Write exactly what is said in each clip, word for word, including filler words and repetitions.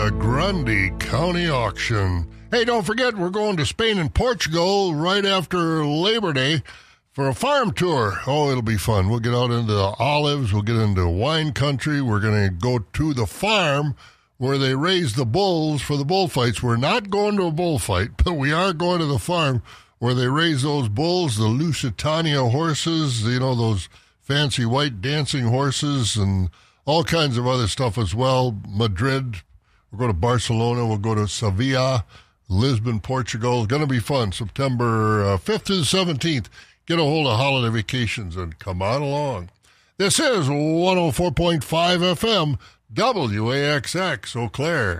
the Grundy County Auction. Hey, don't forget, we're going to Spain and Portugal right after Labor Day for a farm tour. Oh, it'll be fun. We'll get out into the olives. We'll get into wine country. We're going to go to the farm where they raise the bulls for the bullfights. We're not going to a bullfight, but we are going to the farm where they raise those bulls, the Lusitania horses, you know, those fancy white dancing horses, and all kinds of other stuff as well. Madrid, we'll go to Barcelona, we'll go to Sevilla, Lisbon, Portugal. It's going to be fun. September uh, fifth to the seventeenth. Get a hold of Holiday Vacations and come on along. This is one oh four point five F M, W A X X, Eau Claire.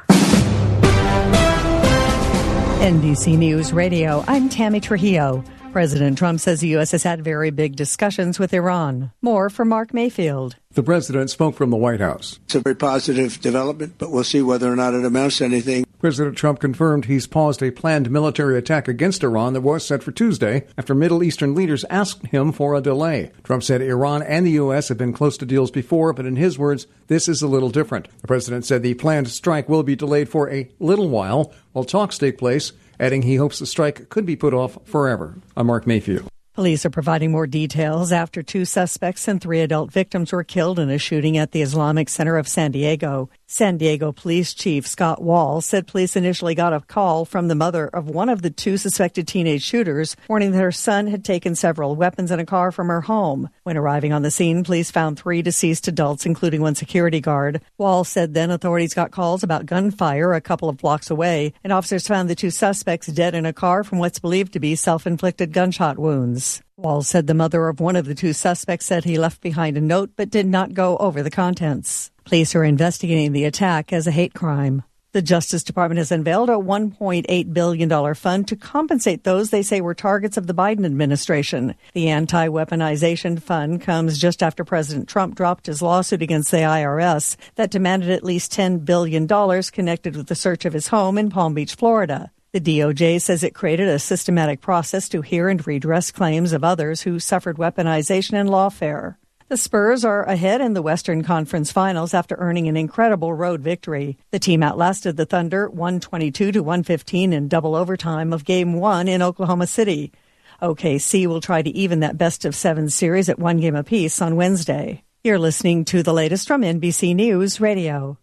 N B C News Radio, I'm Tammy Trujillo. President Trump says the U S has had very big discussions with Iran. More from Mark Mayfield. The president spoke from the White House. It's a very positive development, but we'll see whether or not it amounts to anything. President Trump confirmed he's paused a planned military attack against Iran that was set for Tuesday after Middle Eastern leaders asked him for a delay. Trump said Iran and the U S have been close to deals before, but in his words, this is a little different. The president said the planned strike will be delayed for a little while while talks take place, adding he hopes the strike could be put off forever. I'm Mark Mayfield. Police are providing more details after two suspects and three adult victims were killed in a shooting at the Islamic Center of San Diego. San Diego Police Chief Scott Wall said police initially got a call from the mother of one of the two suspected teenage shooters, warning that her son had taken several weapons in a car from her home. When arriving on the scene, police found three deceased adults, including one security guard. Wall said then authorities got calls about gunfire a couple of blocks away, and officers found the two suspects dead in a car from what's believed to be self-inflicted gunshot wounds. Wall said the mother of one of the two suspects said he left behind a note but did not go over the contents. Police are investigating the attack as a hate crime. The Justice Department has unveiled a one point eight billion dollars fund to compensate those they say were targets of the Biden administration. The anti-weaponization fund comes just after President Trump dropped his lawsuit against the I R S that demanded at least ten billion dollars connected with the search of his home in Palm Beach, Florida. The D O J says it created a systematic process to hear and redress claims of others who suffered weaponization and lawfare. The Spurs are ahead in the Western Conference Finals after earning an incredible road victory. The team outlasted the Thunder one twenty-two to one fifteen in double overtime of Game one in Oklahoma City. O K C will try to even that best-of-seven series at one game apiece on Wednesday. You're listening to the latest from N B C News Radio.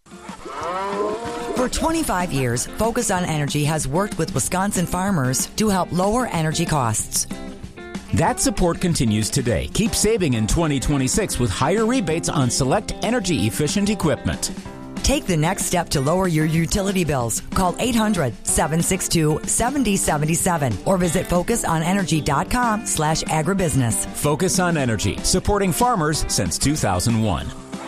For twenty-five years, Focus on Energy has worked with Wisconsin farmers to help lower energy costs. That support continues today. Keep saving in twenty twenty-six with higher rebates on select energy-efficient equipment. Take the next step to lower your utility bills. Call eight hundred, seven six two, seven zero seven seven or visit focusonenergy.com slash agribusiness. Focus on Energy, supporting farmers since two thousand one.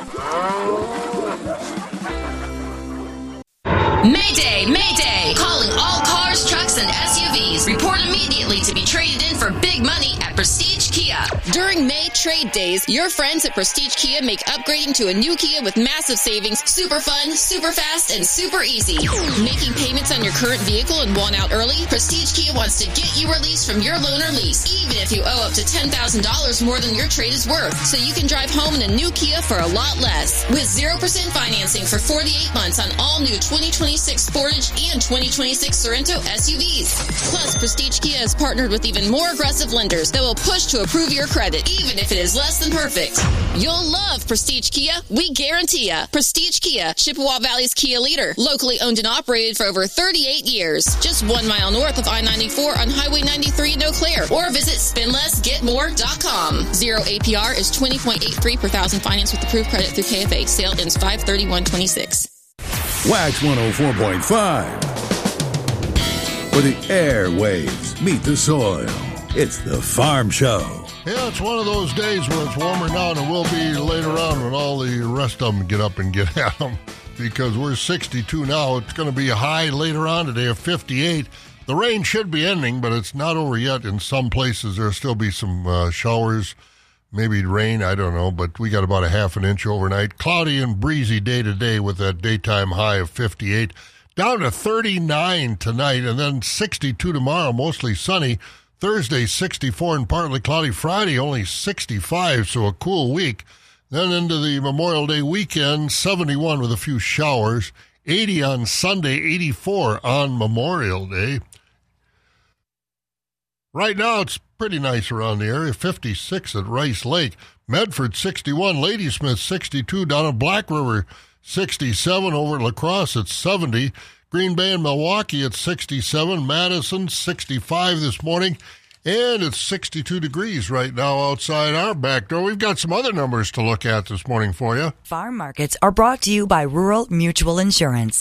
Mayday! Mayday! Calling all cars, trucks, and S U Vs. Report immediately to be traded in for big money at Prestige Kia. During May Trade Days, your friends at Prestige Kia make upgrading to a new Kia with massive savings super fun, super fast, and super easy. Making payments on your current vehicle and want out early? Prestige Kia wants to get you released from your loan or lease, even if you owe up to ten thousand dollars more than your trade is worth, so you can drive home in a new Kia for a lot less. With zero percent financing for forty-eight months on all new twenty twenty-six Sportage and twenty twenty-six Sorento S U Vs. Plus, Prestige Kia has partnered with even more aggressive lenders that will push to approve your credit, even if it is less than perfect. You'll love Prestige Kia. We guarantee ya. Prestige Kia, Chippewa Valley's Kia leader. Locally owned and operated for over thirty-eight years. Just one mile north of I ninety-four on Highway ninety-three in Eau Claire. Or visit spend less get more dot com. Zero A P R is twenty point eight three per thousand finance with approved credit through K F A. Sale ends five thirty-one twenty-six. Wax one oh four point five. Where the airwaves meet the soil. It's the Farm Show. Yeah, it's one of those days where it's warmer now than it will be later on when all the rest of them get up and get at them. Because we're sixty-two now. It's going to be a high later on today of fifty-eight. The rain should be ending, but it's not over yet. In some places, there'll still be some uh, showers, maybe rain, I don't know. But we got about a half an inch overnight. Cloudy and breezy day to day with that daytime high of fifty-eight. Down to thirty-nine tonight, and then sixty-two tomorrow, mostly sunny. Thursday, sixty-four and partly cloudy. Friday, only sixty-five, so a cool week. Then into the Memorial Day weekend, seventy-one with a few showers. eighty on Sunday, eighty-four on Memorial Day. Right now, it's pretty nice around the area, fifty-six at Rice Lake. Medford, sixty-one. Ladysmith, sixty-two. Down at Black River, sixty-seven. Over at La Crosse, it's seventy. Green Bay and Milwaukee at sixty-seven. Madison, sixty-five this morning. And it's sixty-two degrees right now outside our back door. We've got some other numbers to look at this morning for you. Farm markets are brought to you by Rural Mutual Insurance.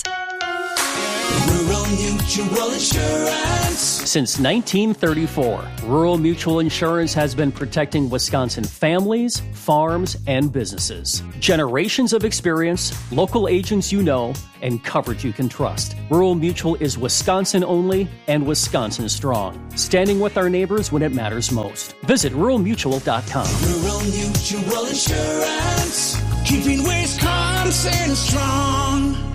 Rural Mutual Insurance. Since nineteen thirty-four, Rural Mutual Insurance has been protecting Wisconsin families, farms, and businesses. Generations of experience, local agents you know, and coverage you can trust. Rural Mutual is Wisconsin only and Wisconsin strong, standing with our neighbors when it matters most. Visit rural mutual dot com. Rural Mutual Insurance, keeping Wisconsin strong.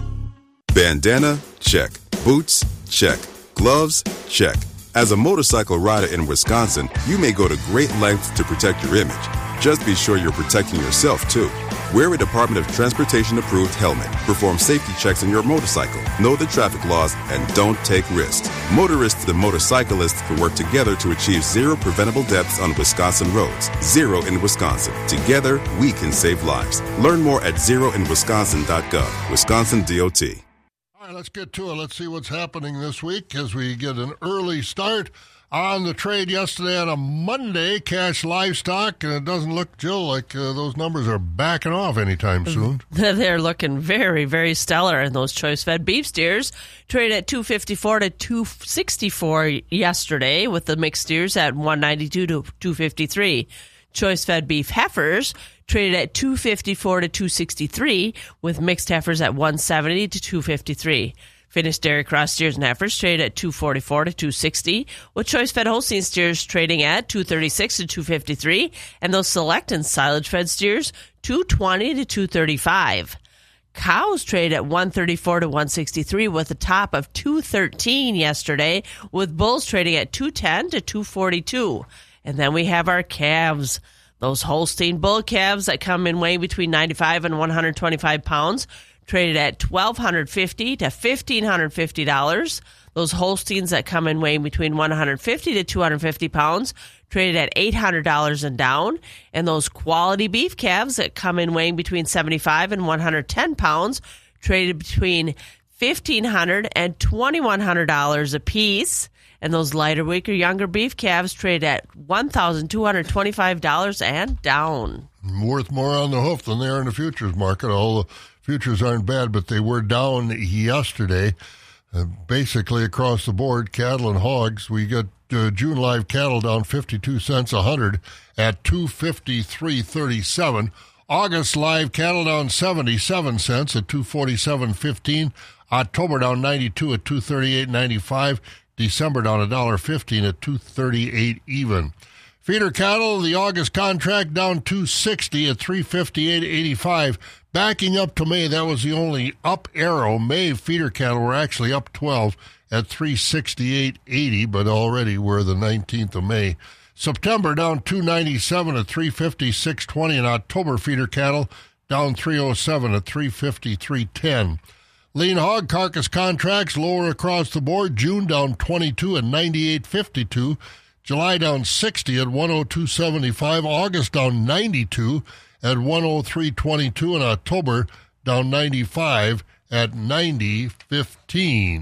Bandana? Check. Boots? Check. Gloves? Check. As a motorcycle rider in Wisconsin, you may go to great lengths to protect your image. Just be sure you're protecting yourself, too. Wear a Department of Transportation-approved helmet. Perform safety checks on your motorcycle. Know the traffic laws and don't take risks. Motorists and motorcyclists can work together to achieve zero preventable deaths on Wisconsin roads. Zero in Wisconsin. Together, we can save lives. Learn more at zero in wisconsin dot gov. Wisconsin D O T. All right, let's get to it. Let's see what's happening this week as we get an early start on the trade yesterday on a Monday. Cash livestock, and it doesn't look, Jill, like uh, those numbers are backing off anytime soon. They're looking very, very stellar, and those choice-fed beef steers traded at two fifty-four to two sixty-four yesterday, with the mixed steers at one ninety-two to two fifty-three. Choice-fed beef heifers traded at two fifty-four to two sixty-three, with mixed heifers at one seventy to two fifty-three. Finished dairy cross steers and heifers traded at two forty-four to two sixty, with choice-fed Holstein steers trading at two thirty-six to two fifty-three, and those select and silage-fed steers two twenty to two thirty-five. Cows trade at one thirty-four to one sixty-three, with a top of two thirteen yesterday, with bulls trading at two ten to two forty-two. And then we have our calves. Those Holstein bull calves that come in weighing between ninety-five and one hundred twenty-five pounds traded at twelve fifty to fifteen fifty dollars. Those Holsteins that come in weighing between one hundred fifty to two hundred fifty pounds traded at eight hundred dollars and down. And those quality beef calves that come in weighing between seventy-five and one hundred ten pounds traded between fifteen hundred dollars and twenty-one hundred dollars a piece. And those lighter, weaker, younger beef calves trade at one thousand two hundred twenty-five dollars and down. Worth more on the hoof than they are in the futures market. All the futures aren't bad, but they were down yesterday. Uh, basically across the board, cattle and hogs. We got uh, June live cattle down fifty-two cents a hundred at two fifty-three thirty-seven. August live cattle down seventy-seven cents at two forty-seven fifteen. October down ninety-two at two thirty-eight ninety-five. December down one dollar fifteen at two thirty-eight even. Feeder cattle, the August contract down two sixty at three fifty-eight eighty-five. Backing up to May, that was the only up arrow. May feeder cattle were actually up twelve at three sixty-eight eighty, but already we're the nineteenth of May. September down two ninety-seven at three fifty-six twenty, and October feeder cattle down three oh seven at three fifty-three ten. Lean hog carcass contracts lower across the board. June down twenty-two at ninety-eight fifty-two. July down sixty at one oh two seventy-five. August down ninety-two at one oh three twenty-two. And October down ninety-five at ninety fifteen.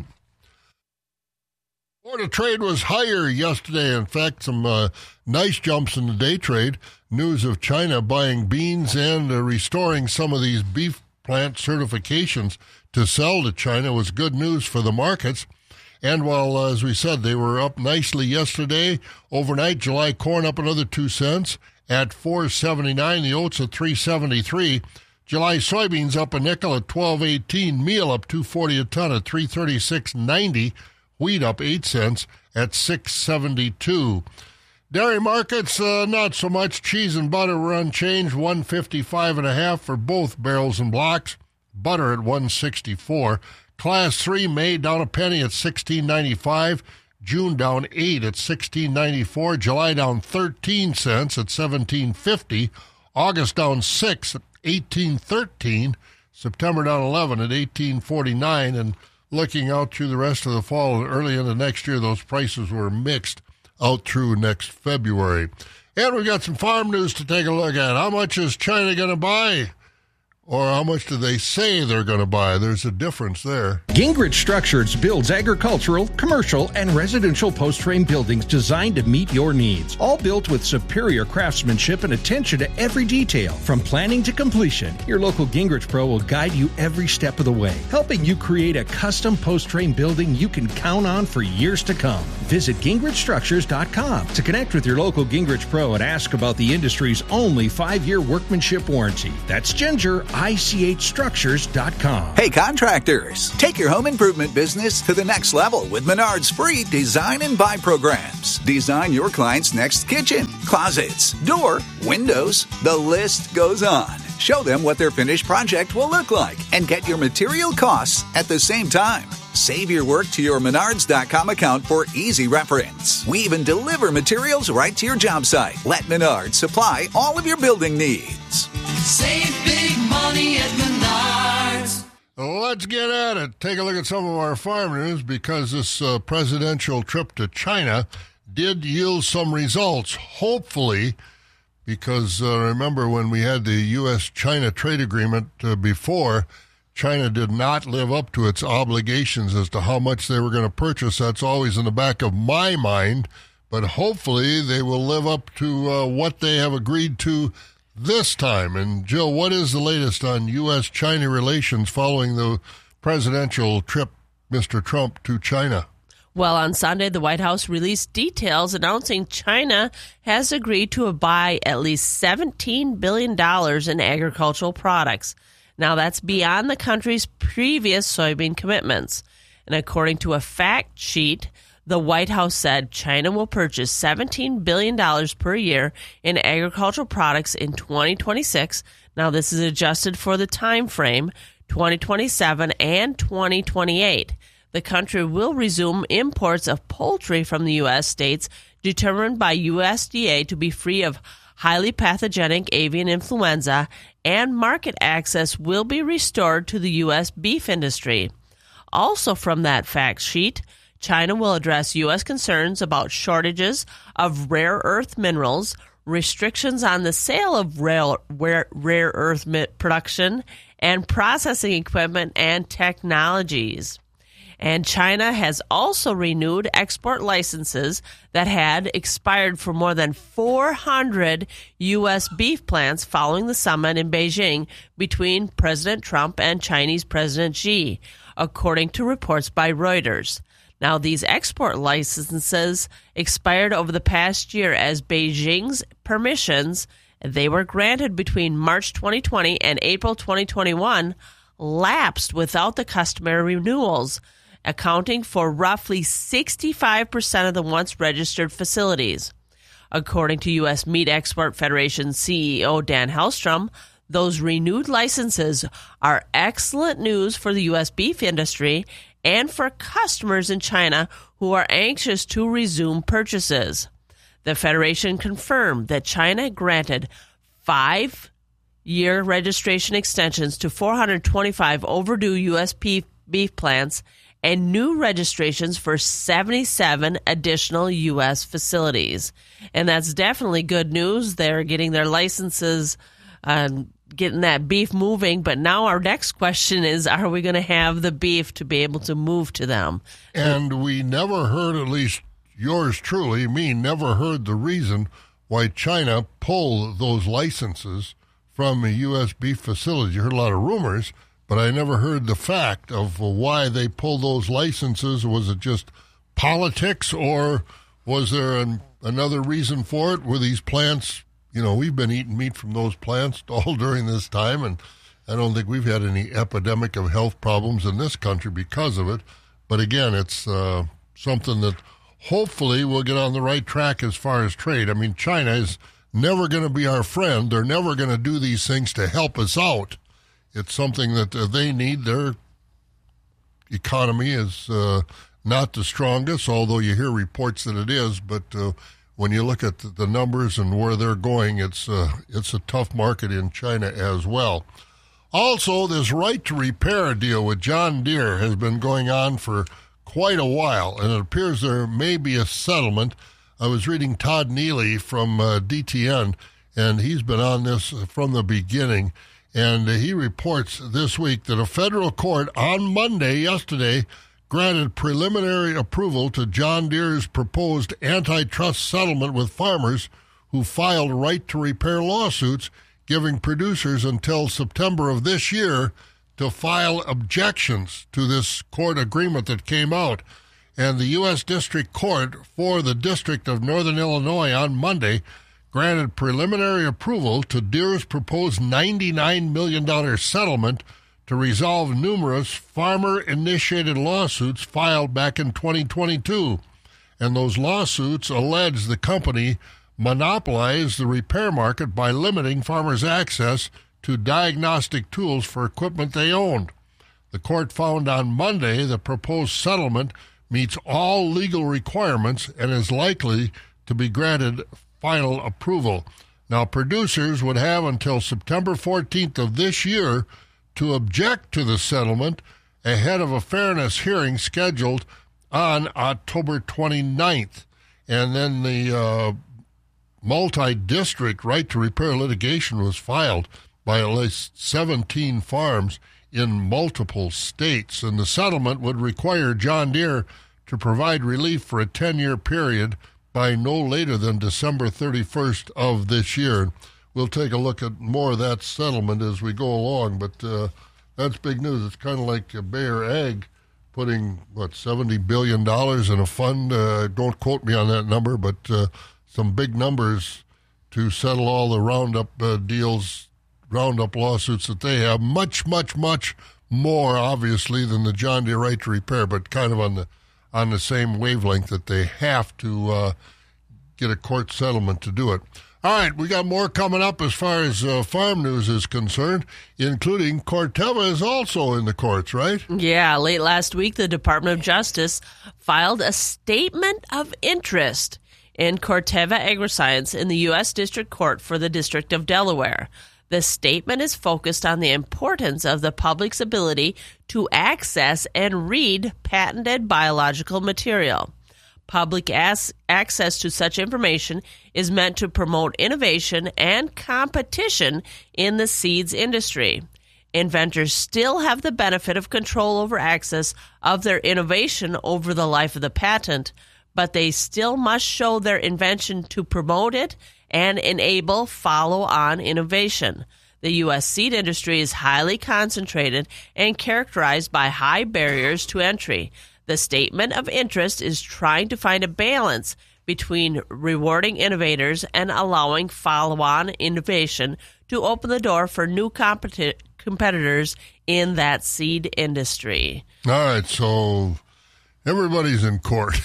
Board of Trade was higher yesterday. In fact, some uh, nice jumps in the day trade. News of China buying beans and uh, restoring some of these beef plant certifications to sell to China was good news for the markets. And while, uh, as we said, they were up nicely yesterday, overnight, July corn up another two cents at four seventy-nine. The oats at three seventy-three. July soybeans up a nickel at twelve eighteen. Meal up two forty a ton at three thirty-six ninety. Wheat up eight cents at six seventy-two. Dairy markets, uh, not so much. Cheese and butter were unchanged, one fifty-five and a half for both barrels and blocks. Butter at one sixty-four. Class three, May down a penny at sixteen ninety-five. June down eight at sixteen ninety-four. July down thirteen cents at seventeen fifty. August down six at eighteen thirteen. September down eleven at eighteen forty-nine, and looking out through the rest of the fall and early into next year, those prices were mixed out through next February. And we got some farm news to take a look at. How much is China going to buy? Or how much do they say they're going to buy? There's a difference there. Gingrich Structures builds agricultural, commercial, and residential post-frame buildings designed to meet your needs. All built with superior craftsmanship and attention to every detail. From planning to completion, your local Gingrich Pro will guide you every step of the way, helping you create a custom post-frame building you can count on for years to come. Visit Gingrich Structures dot com to connect with your local Gingrich Pro and ask about the industry's only five-year workmanship warranty. That's Ginger, I C H Structures dot com. Hey contractors, take your home improvement business to the next level with Menard's free design and buy programs. Design your client's next kitchen, closets, door, windows, the list goes on. Show them what their finished project will look like and get your material costs at the same time. Save your work to your Menards dot com account for easy reference. We even deliver materials right to your job site. Let Menards supply all of your building needs. Save big money at Menards. Let's get at it. Take a look at some of our farm news, because this uh, presidential trip to China did yield some results, hopefully, because uh, remember when we had the U S China trade agreement uh, before, China did not live up to its obligations as to how much they were going to purchase. That's always in the back of my mind, but hopefully they will live up to uh, what they have agreed to this time. And Jill, what is the latest on U S China relations following the presidential trip, Mister Trump, to China? Well, on Sunday, the White House released details announcing China has agreed to buy at least seventeen billion dollars in agricultural products. Now, that's beyond the country's previous soybean commitments. And according to a fact sheet, the White House said China will purchase seventeen billion dollars per year in agricultural products in twenty twenty-six. Now, this is adjusted for the time frame, twenty twenty-seven and twenty twenty-eight. The country will resume imports of poultry from the U S states determined by U S D A to be free of highly pathogenic avian influenza, and market access will be restored to the U S beef industry. Also from that fact sheet, China will address U S concerns about shortages of rare earth minerals, restrictions on the sale of rare, rare, rare earth production, and processing equipment and technologies. And China has also renewed export licenses that had expired for more than four hundred U S beef plants following the summit in Beijing between President Trump and Chinese President Xi, according to reports by Reuters. Now, these export licenses expired over the past year as Beijing's permissions, they were granted between March twenty twenty and April twenty twenty-one, lapsed without the customary renewals, accounting for roughly sixty-five percent of the once registered facilities. According to U S Meat Export Federation C E O Dan Hellstrom, those renewed licenses are excellent news for the U S beef industry and for customers in China who are anxious to resume purchases. The Federation confirmed that China granted five-year registration extensions to four hundred twenty-five overdue U S beef, beef plants and new registrations for seventy-seven additional U S facilities. And that's definitely good news. They're getting their licenses, um, getting that beef moving. But now our next question is, are we going to have the beef to be able to move to them? And we never heard, at least yours truly, me, never heard the reason why China pulled those licenses from a U S beef facility. You heard a lot of rumors, but I never heard the fact of why they pulled those licenses. Was it just politics, or was there an, another reason for it? Were these plants, you know, we've been eating meat from those plants all during this time, and I don't think we've had any epidemic of health problems in this country because of it. But again, it's uh, something that hopefully we'll get on the right track as far as trade. I mean, China is never going to be our friend. They're never going to do these things to help us out. It's something that uh, they need. Their economy is uh, not the strongest, although you hear reports that it is. But uh, when you look at the numbers and where they're going, it's uh, it's a tough market in China as well. Also, this right to repair deal with John Deere has been going on for quite a while, and it appears there may be a settlement. I was reading Todd Neely from uh, D T N, and he's been on this from the beginning, and uh, he reports this week that a federal court on Monday, yesterday, granted preliminary approval to John Deere's proposed antitrust settlement with farmers who filed right to repair lawsuits, giving producers until September of this year to file objections to this court agreement that came out. And the U S District Court for the District of Northern Illinois on Monday granted preliminary approval to Deere's proposed ninety-nine million dollars settlement to resolve numerous farmer-initiated lawsuits filed back in twenty twenty-two. And those lawsuits allege the company monopolized the repair market by limiting farmers' access to diagnostic tools for equipment they owned. The court found on Monday the proposed settlement meets all legal requirements and is likely to be granted final approval. Now, producers would have until September fourteenth of this year to object to the settlement ahead of a fairness hearing scheduled on October twenty-ninth. And then the uh, multi-district right to repair litigation was filed by at least seventeen farms in multiple states, and the settlement would require John Deere to provide relief for a ten-year period by no later than December thirty-first of this year. We'll take a look at more of that settlement as we go along, but uh, that's big news. It's kind of like Bayer Ag putting, what, seventy billion dollars in a fund. Uh, don't quote me on that number, but uh, some big numbers to settle all the Roundup uh, deals, Roundup lawsuits that they have. Much, much, much more, obviously, than the John Deere right to repair, but kind of on the on the same wavelength that they have to uh, get a court settlement to do it. All right, we got more coming up as far as uh, farm news is concerned, including Corteva is also in the courts, right? Yeah, late last week, the Department of Justice filed a statement of interest in Corteva Agriscience in the U S District Court for the District of Delaware. The statement is focused on the importance of the public's ability to access and read patented biological material. Public as- access to such information is meant to promote innovation and competition in the seeds industry. Inventors still have the benefit of control over access of their innovation over the life of the patent, but they still must show their invention to promote it and enable follow-on innovation. The U S seed industry is highly concentrated and characterized by high barriers to entry. The statement of interest is trying to find a balance between rewarding innovators and allowing follow-on innovation to open the door for new competi- competitors in that seed industry. All right, so everybody's in court.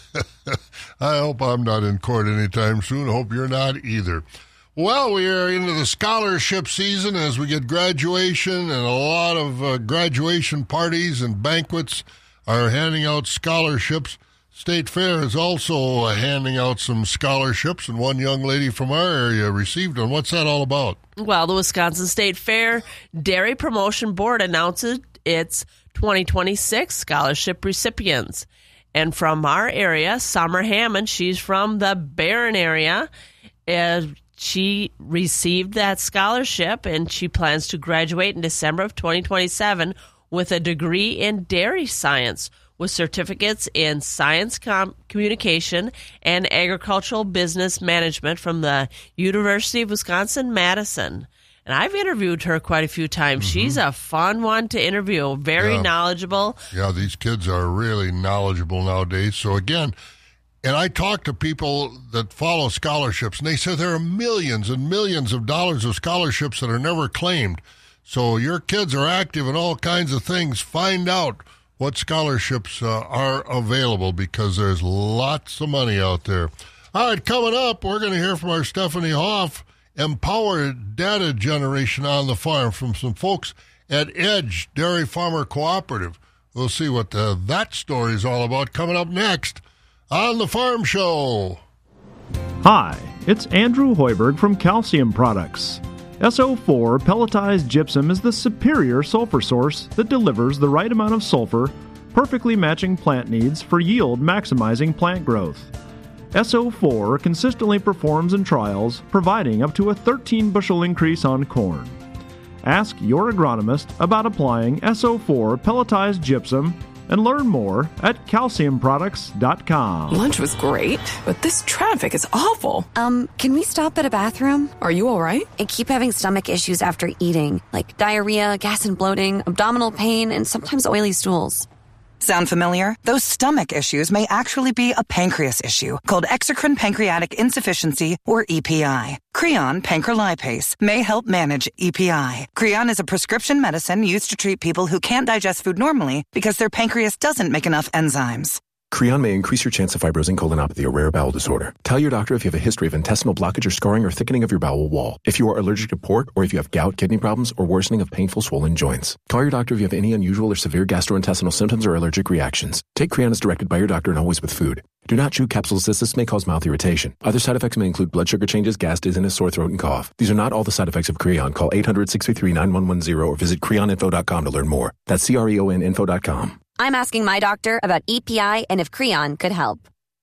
I hope I'm not in court anytime soon. I hope you're not either. Well, we are into the scholarship season as we get graduation, and a lot of uh, graduation parties and banquets are handing out scholarships. State Fair is also uh, handing out some scholarships, and one young lady from our area received one. What's that all about? Well, the Wisconsin State Fair Dairy Promotion Board announces its twenty twenty-six scholarship recipients. And from our area, Summer Hammond, she's from the Barron area, uh, she received that scholarship, and she plans to graduate in December of twenty twenty-seven with a degree in dairy science, with certificates in science com- communication and agricultural business management from the University of Wisconsin-Madison. And I've interviewed her quite a few times. Mm-hmm. She's a fun one to interview, very yeah. knowledgeable. Yeah, these kids are really knowledgeable nowadays. So again, and I talk to people that follow scholarships, and they say there are millions and millions of dollars of scholarships that are never claimed. So your kids are active in all kinds of things. Find out what scholarships uh, are available, because there's lots of money out there. All right, coming up, we're going to hear from our Stephanie Hoff, Empowered Data Generation on the Farm, from some folks at Edge Dairy Farmer Cooperative. We'll see what uh, that story is all about coming up next on The Farm Show. Hi, it's Andrew Hoiberg from Calcium Products. S O four pelletized gypsum is the superior sulfur source that delivers the right amount of sulfur, perfectly matching plant needs for yield-maximizing plant growth. S O four consistently performs in trials, providing up to a thirteen bushel increase on corn. Ask your agronomist about applying S O four pelletized gypsum and learn more at calcium products dot com. Lunch was great, but this traffic is awful. Um, can we stop at a bathroom? Are you all right? I keep having stomach issues after eating, like diarrhea, gas and bloating, abdominal pain, and sometimes oily stools. Sound familiar? Those stomach issues may actually be a pancreas issue called exocrine pancreatic insufficiency, or E P I. Creon pancrelipase may help manage E P I. Creon is a prescription medicine used to treat people who can't digest food normally because their pancreas doesn't make enough enzymes. Creon may increase your chance of fibrosing colonopathy, a rare bowel disorder. Tell your doctor if you have a history of intestinal blockage or scarring or thickening of your bowel wall, if you are allergic to pork, or if you have gout, kidney problems, or worsening of painful swollen joints. Call your doctor if you have any unusual or severe gastrointestinal symptoms or allergic reactions. Take Creon as directed by your doctor and always with food. Do not chew capsules as this may cause mouth irritation. Other side effects may include blood sugar changes, gas, dizziness, sore throat, and cough. These are not all the side effects of Creon. Call eight hundred, six three three, nine one one zero or visit creon info dot com to learn more. That's C R E O N info dot com. I'm asking my doctor about E P I and if Creon could help.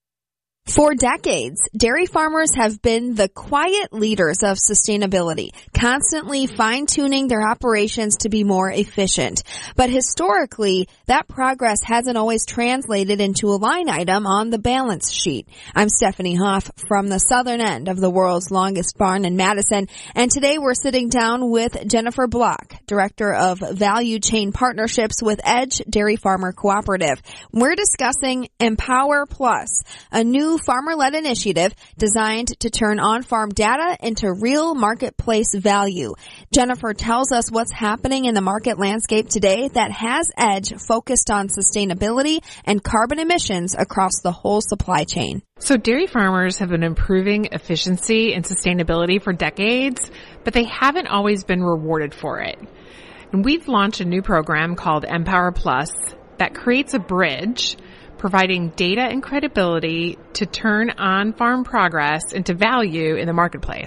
For decades, dairy farmers have been the quiet leaders of sustainability, constantly fine-tuning their operations to be more efficient. But historically, that progress hasn't always translated into a line item on the balance sheet. I'm Stephanie Hoff from the southern end of the world's longest barn in Madison, and today we're sitting down with Jennifer Block, Director of Value Chain Partnerships with Edge Dairy Farmer Cooperative. We're discussing Empower Plus, a new farmer-led initiative designed to turn on-farm data into real marketplace value. Jennifer tells us what's happening in the market landscape today that has Edge focused on sustainability and carbon emissions across the whole supply chain. So dairy farmers have been improving efficiency and sustainability for decades, but they haven't always been rewarded for it. And we've launched a new program called Empower Plus that creates a bridge providing data and credibility to turn on-farm progress into value in the marketplace.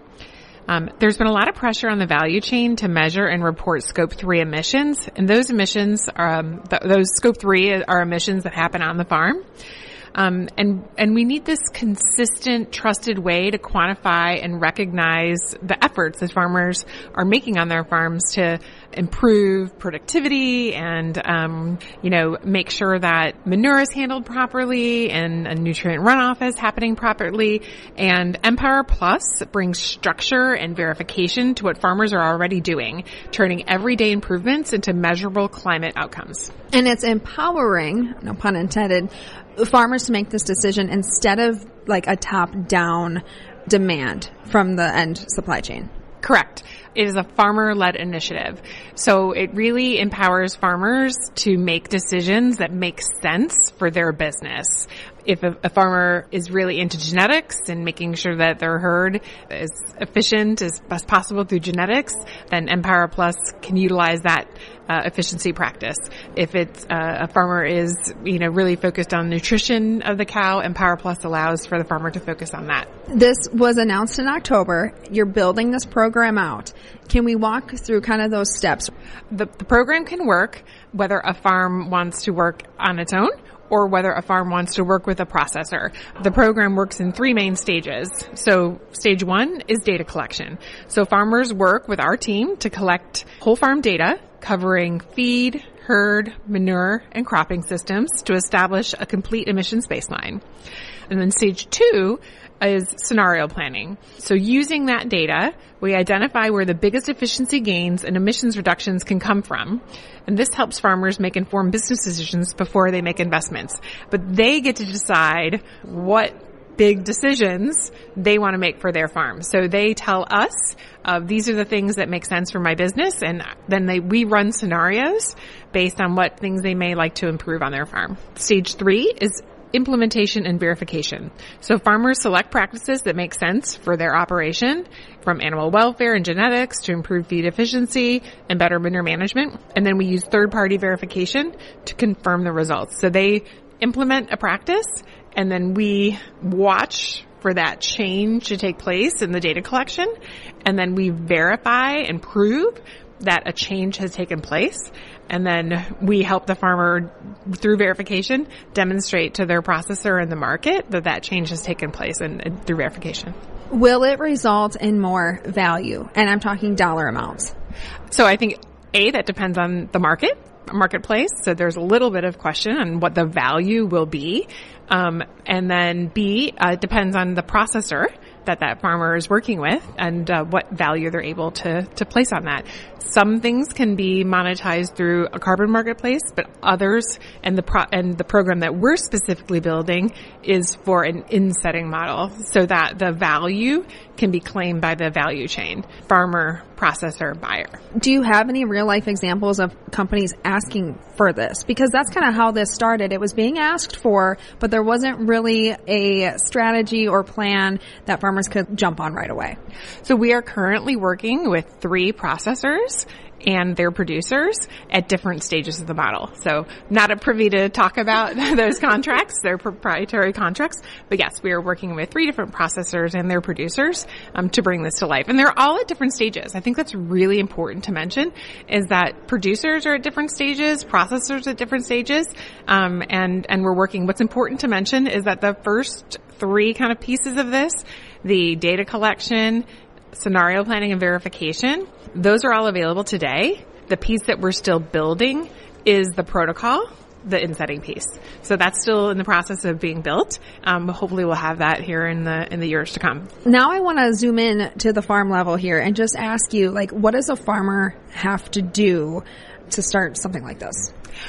Um, there's been a lot of pressure on the value chain to measure and report Scope three emissions, and those emissions, are, um, th- those Scope three are emissions that happen on the farm. Um, and, and we need this consistent, trusted way to quantify and recognize the efforts that farmers are making on their farms to improve productivity and, um, you know, make sure that manure is handled properly and a nutrient runoff is happening properly. And Empower Plus brings structure and verification to what farmers are already doing, turning everyday improvements into measurable climate outcomes. And it's empowering, no pun intended, farmers to make this decision instead of like a top-down demand from the end supply chain. Correct. It is a farmer-led initiative. So it really empowers farmers to make decisions that make sense for their business. If a, a farmer is really into genetics and making sure that their herd is efficient as best possible through genetics, then Empower Plus can utilize that uh, efficiency practice. If it's uh, a farmer is, you know, really focused on nutrition of the cow, Empower Plus allows for the farmer to focus on that. This was announced in October. You're building this program out. Can we walk through kind of those steps? The, the program can work whether a farm wants to work on its own or whether a farm wants to work with a processor. The program works in three main stages. So stage one is data collection. So farmers work with our team to collect whole farm data covering feed, herd, manure, and cropping systems to establish a complete emissions baseline. And then stage two is scenario planning. So using that data, we identify where the biggest efficiency gains and emissions reductions can come from. And this helps farmers make informed business decisions before they make investments. But they get to decide what big decisions they want to make for their farm. So they tell us, uh, these are the things that make sense for my business, and then they, we run scenarios based on what things they may like to improve on their farm. Stage three is implementation and verification. So farmers select practices that make sense for their operation, from animal welfare and genetics to improve feed efficiency and better manure management. And then we use third-party verification to confirm the results. So they implement a practice, and then we watch for that change to take place in the data collection. And then we verify and prove that a change has taken place. And then we help the farmer through verification demonstrate to their processor and the market that that change has taken place and, and through verification. Will it result in more value? And I'm talking dollar amounts. So I think, A, that depends on the market, marketplace. So there's a little bit of question on what the value will be. Um, and then B, uh, it depends on the processor that that farmer is working with and uh, what value they're able to, to place on that. Some things can be monetized through a carbon marketplace, but others, and the pro- and the program that we're specifically building is for an in-setting model so that the value can be claimed by the value chain, farmer, processor, buyer. Do you have any real-life examples of companies asking for this? Because that's kind of how this started. It was being asked for, but there wasn't really a strategy or plan that farmers could jump on right away. So we are currently working with three processors and their producers at different stages of the model. So not a privy to talk about those contracts, they're proprietary contracts. But yes, we are working with three different processors and their producers um, to bring this to life. And they're all at different stages. I think that's really important to mention is that producers are at different stages, processors at different stages, um, and, and we're working. What's important to mention is that the first three kind of pieces of this, the data collection, scenario planning, and verification, those are all available today. The piece that we're still building is the protocol, the in-setting piece. So that's still in the process of being built. Um, hopefully we'll have that here in the in the years to come. Now I want to zoom in to the farm level here and just ask you, like, what does a farmer have to do to start something like this?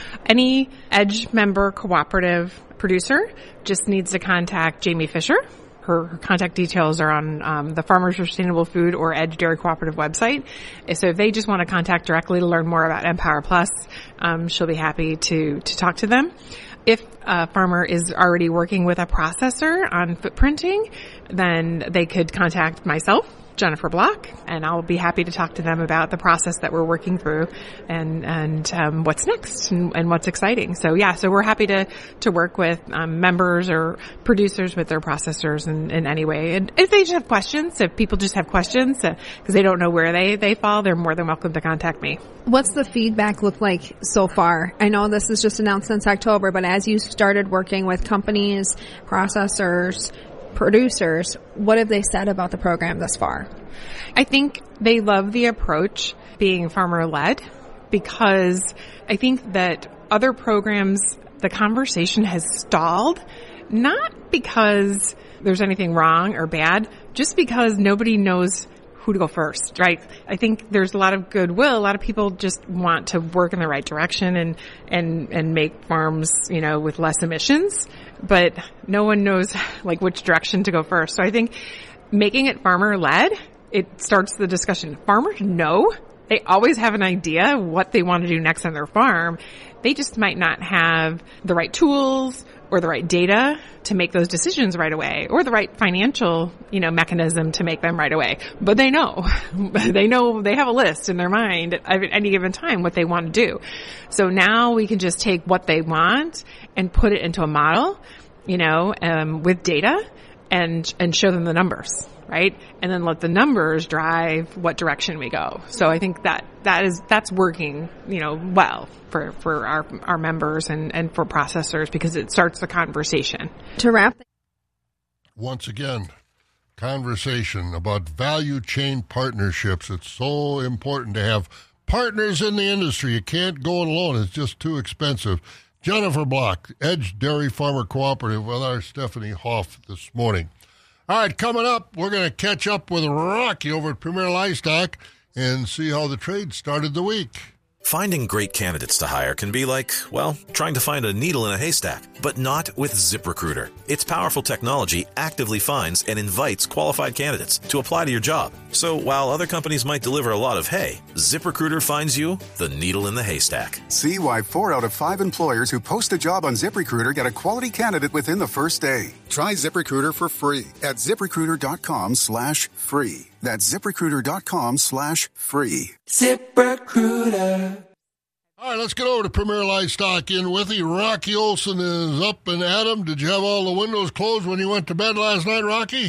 Any EDGE member cooperative producer just needs to contact Jamie Fisher. Her, her contact details are on um, the Farmers for Sustainable Food or EDGE Dairy Cooperative website. So if they just want to contact directly to learn more about Empower Plus, um, she'll be happy to to talk to them. If a farmer is already working with a processor on footprinting, then they could contact myself, Jennifer Block, and I'll be happy to talk to them about the process that we're working through and and um, what's next and, and what's exciting. So yeah, so we're happy to to work with um, members or producers with their processors in, in any way. And if they just have questions, if people just have questions because uh, they don't know where they they fall, they're more than welcome to contact me. What's the feedback look like so far? I know this is just announced since October, but as you started working with companies, processors, producers, what have they said about the program thus far? I think they love the approach being farmer-led because I think that other programs, the conversation has stalled, not because there's anything wrong or bad, just because nobody knows who to go first, right? I think there's a lot of goodwill. A lot of people just want to work in the right direction and, and, and make farms, you know, with less emissions, but no one knows like which direction to go first. So I think making it farmer led, it starts the discussion. Farmers know, they always have an idea what they want to do next on their farm. They just might not have the right tools or the right data to make those decisions right away, or the right financial, you know, mechanism to make them right away. But they know, they know they have a list in their mind at any given time what they want to do. So now we can just take what they want and put it into a model, you know, um, with data and, and show them the numbers, right? And then let the numbers drive what direction we go. So I think that, that is, that's working, you know, well for, for our, our members and, and for processors because it starts the conversation. To wrap. Once again, conversation about value chain partnerships. It's so important to have partners in the industry. You can't go it alone. It's just too expensive. Jennifer Block, EDGE Dairy Farmer Cooperative, with our Stephanie Hoff this morning. All right, coming up, we're going to catch up with Rocky over at Premier Livestock and see how the trade started the week. Finding great candidates to hire can be like, well, trying to find a needle in a haystack, but not with ZipRecruiter. Its powerful technology actively finds and invites qualified candidates to apply to your job. So while other companies might deliver a lot of hay, ZipRecruiter finds you the needle in the haystack. See why four out of five employers who post a job on ZipRecruiter get a quality candidate within the first day. Try ZipRecruiter for free at ZipRecruiter.com slash free. That's ZipRecruiter.com slash free. ZipRecruiter. All right, let's get over to Premier Livestock in Withee. Rocky Olson is up and at 'em. Did you have all the windows closed when you went to bed last night, Rocky?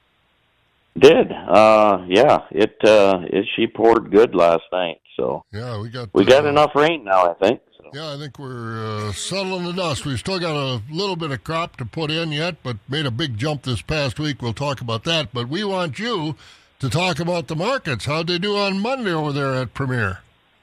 Did. Uh, yeah, it, uh, it, she poured good last night. So yeah, we got we uh, got enough rain now, I think. So. Yeah, I think we're uh, settling the dust. We've still got a little bit of crop to put in yet, but made a big jump this past week. We'll talk about that. But we want you to talk about the markets. How'd they do on Monday over there at Premier?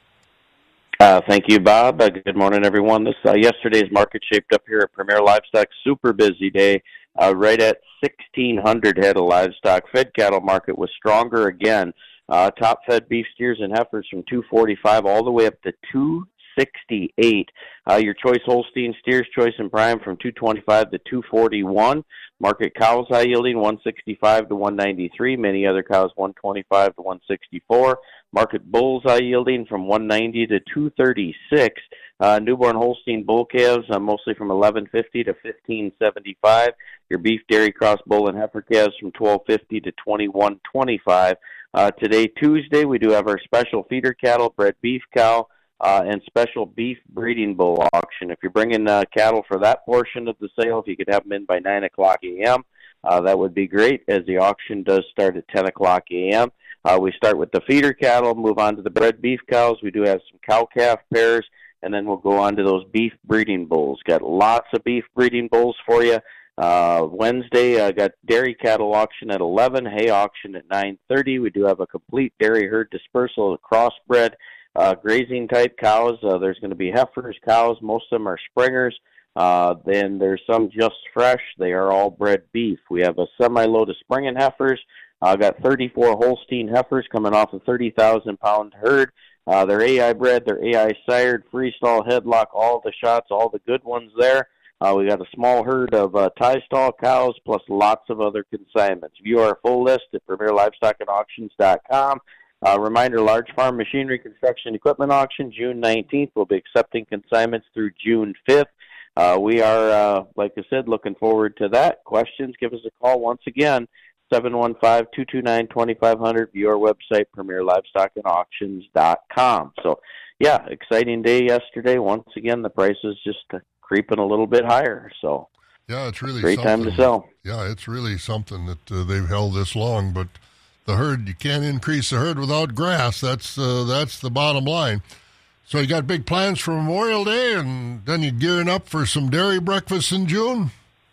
Uh, thank you, Bob. Uh, good morning, everyone. This uh, yesterday's market shaped up here at Premier Livestock. Super busy day, uh, right at sixteen hundred head of livestock. Fed cattle market was stronger again. Uh, top fed beef steers and heifers from two forty-five all the way up to two sixty-eight. Uh, your choice Holstein steers, choice and prime from two twenty-five to two forty-one. Market cows high yielding one sixty-five to one ninety-three. Many other cows one twenty-five to one sixty-four. Market bulls high yielding from one ninety to two thirty-six. Uh, newborn Holstein bull calves uh, mostly from eleven fifty to fifteen seventy-five. Your beef dairy cross bull and heifer calves from twelve fifty to twenty-one twenty-five. Uh, today, Tuesday, we do have our special feeder cattle, bred beef cow, uh, and special beef breeding bull auction. If you're bringing uh, cattle for that portion of the sale, if you could have them in by nine o'clock a.m., uh, that would be great, as the auction does start at ten o'clock a.m. Uh, we start with the feeder cattle, move on to the bred beef cows. We do have some cow-calf pairs, and then we'll go on to those beef breeding bulls. Got lots of beef breeding bulls for you. Uh, Wednesday, I uh, got dairy cattle auction at eleven, hay auction at nine thirty. We do have a complete dairy herd dispersal of crossbred uh, grazing type cows. Uh, there's going to be heifers, cows. Most of them are springers. Uh, then there's some just fresh. They are all bred beef. We have a semi-load of springing heifers. I uh, got thirty-four Holstein heifers coming off a thirty thousand pound herd. Uh, they're A I bred, they're A I sired, freestall, headlock, all the shots, all the good ones there. Uh, we got a small herd of uh, tie stall cows, plus lots of other consignments. View our full list at premier livestock and auctions dot com. Uh, reminder, large farm machinery construction equipment auction, June nineteenth. We'll be accepting consignments through June fifth. Uh, we are, uh, like I said, looking forward to that. Questions, give us a call once again, seven one five, two two nine, two five zero zero. View our website, premier livestock and auctions dot com. So, yeah, exciting day yesterday. Once again, the prices just uh, creeping a little bit higher. So, yeah, it's really great something. time to sell. Yeah, it's really something that uh, they've held this long. But the herd, you can't increase the herd without grass. That's uh, that's the bottom line. So you got big plans for Memorial Day, and then you're gearing up for some dairy breakfast in June?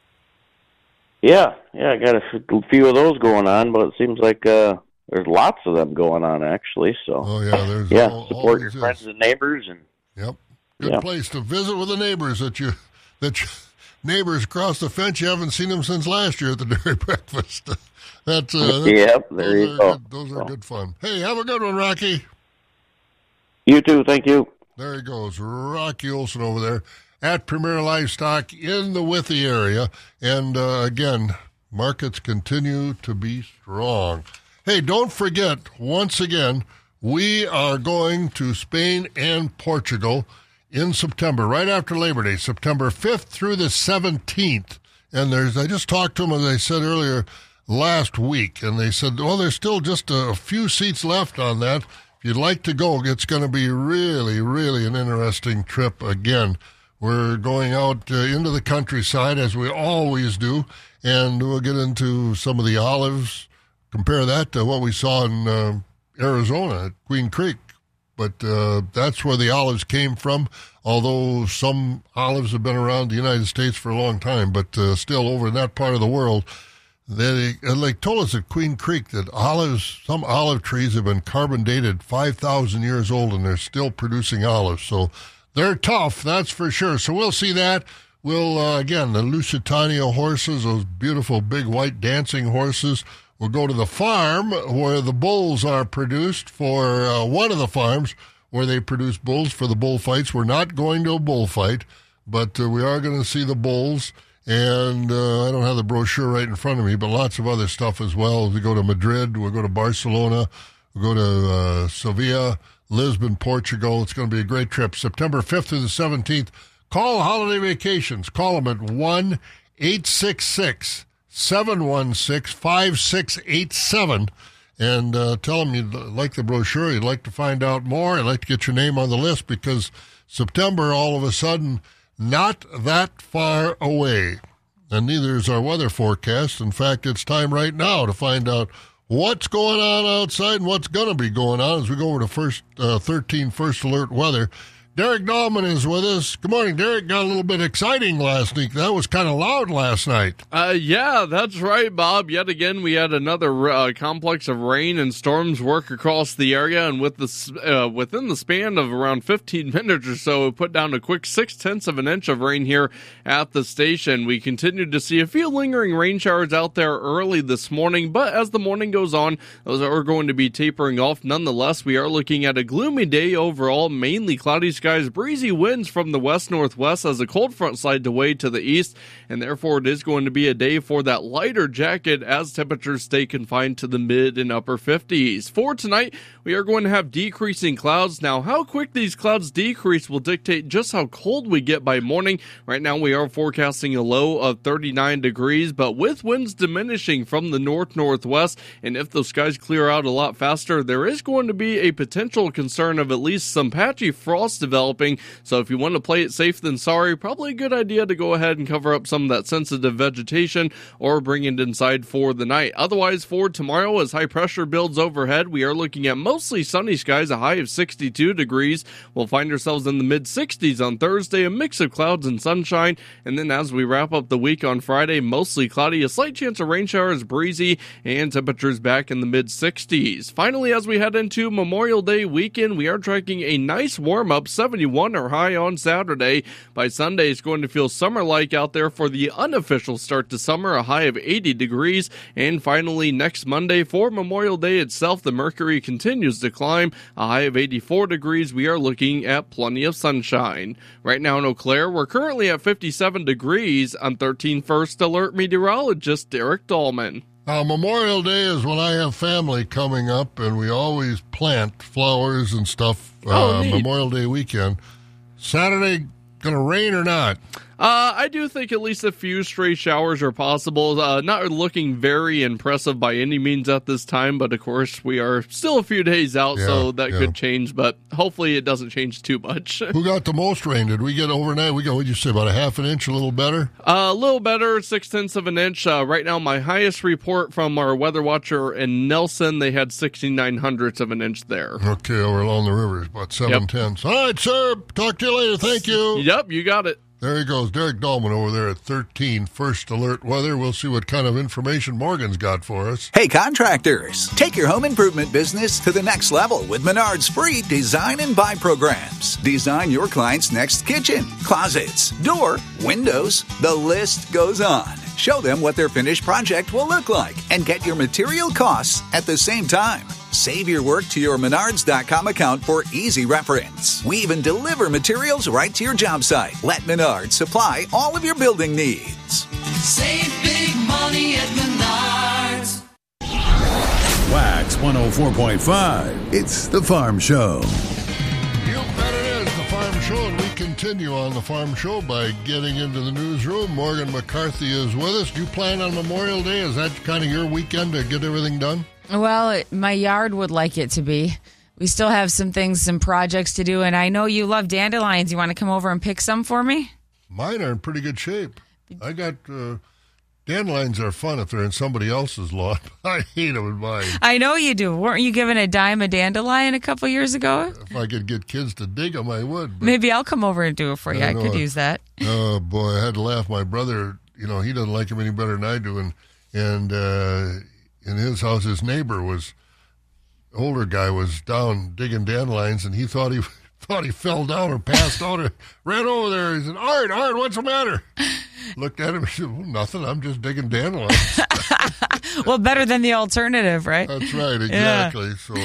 Yeah, yeah, I got a few of those going on, but it seems like uh, there's lots of them going on, actually. So, oh, yeah, there's yeah, all, support your is. friends and neighbors. And Yep, good yeah. place to visit with the neighbors that you, that you, neighbors across the fence, you haven't seen them since last year at the dairy breakfast. That's, uh, that's, yep, there you go. Good, those are good fun. Hey, have a good one, Rocky. You too, thank you. There he goes, Rocky Olson over there at Premier Livestock in the Withee area. And, uh, again, markets continue to be strong. Hey, don't forget, once again, we are going to Spain and Portugal in September, right after Labor Day, September fifth through the seventeenth. And there's, I just talked to them, as I said earlier, last week, and they said, well, there's still just a few seats left on that. If you'd like to go, it's going to be really, really an interesting trip again. We're going out uh, into the countryside, as we always do, and we'll get into some of the olives, compare that to what we saw in uh, Arizona at Queen Creek. But uh, that's where the olives came from, although some olives have been around the United States for a long time, but uh, still over in that part of the world. They like told us at Queen Creek that olives, some olive trees have been carbon dated five thousand years old, and they're still producing olives. So they're tough, that's for sure. So we'll see that. We'll, uh, again, the Lusitania horses, those beautiful big white dancing horses. We'll go to the farm where the bulls are produced for uh, one of the farms where they produce bulls for the bullfights. We're not going to a bullfight, but uh, we are going to see the bulls. And uh, I don't have the brochure right in front of me, but lots of other stuff as well. We go to Madrid, we'll go to Barcelona, we'll go to uh, Sevilla, Lisbon, Portugal. It's going to be a great trip. September fifth through the seventeenth. Call Holiday Vacations. Call them at one eight six six, seven one six, five six eight seven. and uh, tell them you like the brochure, you'd like to find out more, you'd like to get your name on the list because September, all of a sudden, not that far away. And neither is our weather forecast. In fact, it's time right now to find out what's going on outside and what's going to be going on as we go over to first uh, thirteen First Alert weather. Derek Dahlman is with us. Good morning, Derek. Got a little bit exciting last week. That was kind of loud last night. Uh, yeah, that's right, Bob. Yet again, we had another uh, complex of rain and storms work across the area, and with the uh, within the span of around fifteen minutes or so, we put down a quick six-tenths of an inch of rain here at the station. We continued to see a few lingering rain showers out there early this morning, but as the morning goes on, those are going to be tapering off. Nonetheless, we are looking at a gloomy day overall, mainly cloudy skies, breezy winds from the west-northwest as a cold front slides away to the east, and therefore it is going to be a day for that lighter jacket as temperatures stay confined to the mid and upper fifties. For tonight, we are going to have decreasing clouds. Now, how quick these clouds decrease will dictate just how cold we get by morning. Right now, we are forecasting a low of thirty-nine degrees, but with winds diminishing from the north-northwest, and if those skies clear out a lot faster, there is going to be a potential concern of at least some patchy frost developing. So if you want to play it safe than sorry, probably a good idea to go ahead and cover up some of that sensitive vegetation or bring it inside for the night. Otherwise, for tomorrow, as high pressure builds overhead, we are looking at mostly sunny skies, a high of sixty-two degrees. We'll find ourselves in the mid sixties on Thursday, a mix of clouds and sunshine. And then as we wrap up the week on Friday, mostly cloudy, a slight chance of rain showers, breezy, and temperatures back in the mid sixties. Finally, as we head into Memorial Day weekend, we are tracking a nice warm-up, seventy-one or high on Saturday. By Sunday, it's going to feel summer-like out there for the unofficial start to summer, a high of eighty degrees. And finally, next Monday for Memorial Day itself, the mercury continues to climb, a high of eighty-four degrees. We are looking at plenty of sunshine. Right now in Eau Claire, we're currently at fifty-seven degrees. I'm thirteen First Alert meteorologist Derek Dahlman. Uh, Memorial Day is when I have family coming up, and we always plant flowers and stuff uh, oh, Memorial Day weekend. Saturday, going to rain or not? Uh, I do think at least a few stray showers are possible. Uh, not looking very impressive by any means at this time, but of course we are still a few days out, yeah, so that yeah. could change, but hopefully it doesn't change too much. Who got the most rain? Did we get overnight? We got, what did you say, about a half an inch, a little better? Uh, a little better, six-tenths of an inch. Uh, right now, my highest report from our weather watcher in Nelson, they had sixty-nine hundredths of an inch there. Okay, over along the river, about seven tenths. Yep. All right, sir. Talk to you later. Thank you. Yep, you got it. There he goes, Derek Dahlman over there at thirteen First Alert Weather. We'll see what kind of information Morgan's got for us. Hey, contractors, take your home improvement business to the next level with Menard's free Design and Buy programs. Design your client's next kitchen, closets, door, windows. The list goes on. Show them what their finished project will look like and get your material costs at the same time. Save your work to your Menards dot com account for easy reference. We even deliver materials right to your job site. Let Menards supply all of your building needs. Save big money at Menards. Wax one oh four point five. It's The Farm Show. You bet it is The Farm Show, and we continue on The Farm Show by getting into the newsroom. Morgan McCarthy is with us. Do you plan on Memorial Day? Is that kind of your weekend to get everything done? Well, my yard would like it to be. We still have some things, some projects to do, and I know you love dandelions. You want to come over and pick some for me? Mine are in pretty good shape. I got... Uh, dandelions are fun if they're in somebody else's lawn. I hate them in mine. I know you do. Weren't you given a dime a dandelion a couple years ago? If I could get kids to dig them, I would. Maybe I'll come over and do it for you. I, I could it. use that. Oh, boy, I had to laugh. My brother, you know, he doesn't like them any better than I do, and... and uh, in his house, his neighbor was, older guy was down digging dandelions, and he thought he thought he fell down or passed out or ran over there. He said, Art, Art, what's the matter? Looked at him, he said, well, nothing, I'm just digging dandelions. Well, better than the alternative, right? That's right, exactly. Yeah. So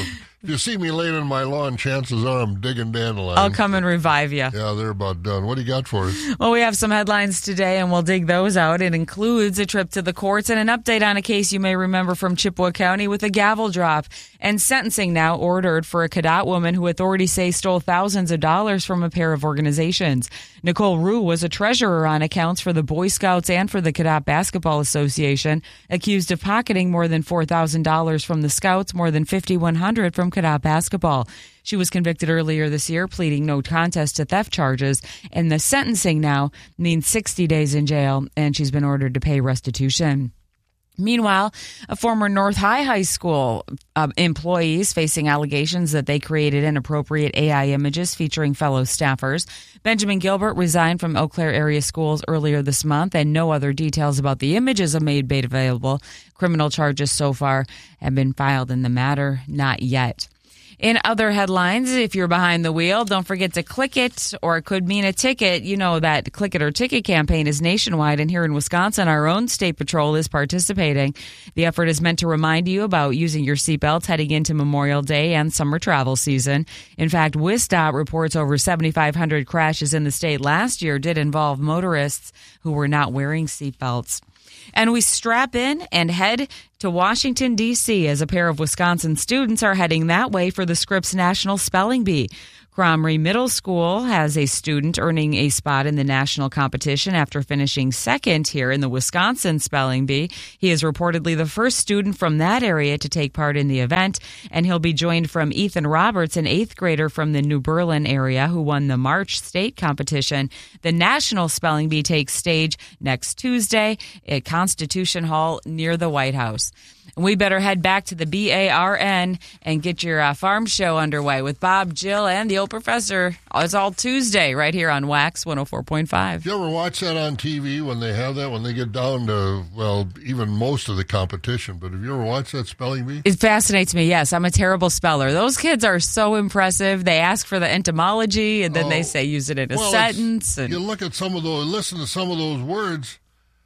If you see me laying in my lawn, chances are I'm digging dandelions. I'll come and revive you. Yeah, they're about done. What do you got for us? Well, we have some headlines today, and we'll dig those out. It includes a trip to the courts and an update on a case you may remember from Chippewa County with a gavel drop. And sentencing now ordered for a Cadott woman who authorities say stole thousands of dollars from a pair of organizations. Nicole Rue was a treasurer on accounts for the Boy Scouts and for the Cadott Basketball Association, accused of pocketing more than four thousand dollars from the Scouts, more than five thousand one hundred dollars from Cadott Basketball. She was convicted earlier this year, pleading no contest to theft charges, and the sentencing now means sixty days in jail, and she's been ordered to pay restitution. Meanwhile, a former North High High School uh, employee is facing allegations that they created inappropriate A I images featuring fellow staffers. Benjamin Gilbert resigned from Eau Claire area schools earlier this month, and no other details about the images are made available. Criminal charges so far have been filed in the matter, not yet. In other headlines, if you're behind the wheel, don't forget to click it, or it could mean a ticket. You know that Click It or Ticket campaign is nationwide, and here in Wisconsin, our own state patrol is participating. The effort is meant to remind you about using your seatbelts heading into Memorial Day and summer travel season. In fact, WisDOT reports over seventy-five hundred crashes in the state last year did involve motorists who were not wearing seatbelts. And we strap in and head to Washington, D C as a pair of Wisconsin students are heading that way for the Scripps National Spelling Bee. Cromrie Middle School has a student earning a spot in the national competition after finishing second here in the Wisconsin Spelling Bee. He is reportedly the first student from that area to take part in the event, and he'll be joined from Ethan Roberts, an eighth grader from the New Berlin area who won the March state competition. The National Spelling Bee takes stage next Tuesday at Constitution Hall near the White House. We better head back to the B A R N and get your uh, farm show underway with Bob, Jill, and the old professor. It's all Tuesday right here on Wax one oh four point five. You ever watch that on T V when they have that, when they get down to, well, even most of the competition? But have you ever watched that spelling bee? It fascinates me, yes. I'm a terrible speller. Those kids are so impressive. They ask for the etymology, and then oh, they say use it in a well, sentence. And... You look at some of those, listen to some of those words,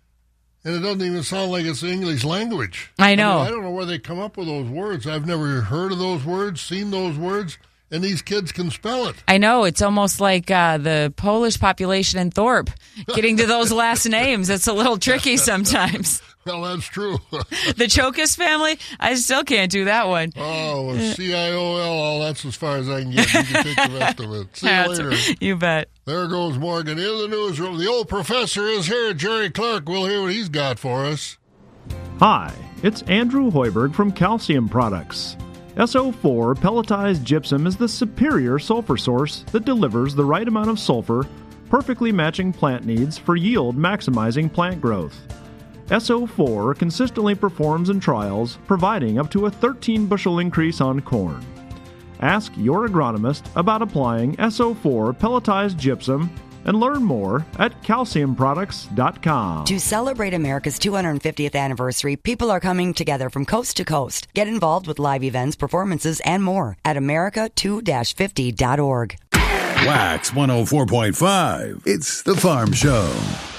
and it doesn't even sound like it's the English language. I know. I mean, I don't know where they come up with those words. I've never heard of those words, seen those words, and these kids can spell it. I know. It's almost like uh, the Polish population in Thorpe. Getting to those last names, it's a little tricky sometimes. Well, that's true. The Chokas family, I still can't do that one. Oh, C I O L, oh, that's as far as I can get. You can take the rest of it. See you that's later. A, you bet. There goes Morgan in the newsroom. The old professor is here. Jerry Clark. We'll hear what he's got for us. Hi, it's Andrew Hoiberg from Calcium Products. S O four pelletized gypsum is the superior sulfur source that delivers the right amount of sulfur, perfectly matching plant needs for yield maximizing plant growth. S O four consistently performs in trials, providing up to a thirteen bushel increase on corn. Ask your agronomist about applying S O four pelletized gypsum and learn more at calcium products dot com. To celebrate America's two hundred fiftieth anniversary, people are coming together from coast to coast. Get involved with live events, performances, and more at america two fifty dot org. Wax one oh four point five. It's the Farm Show.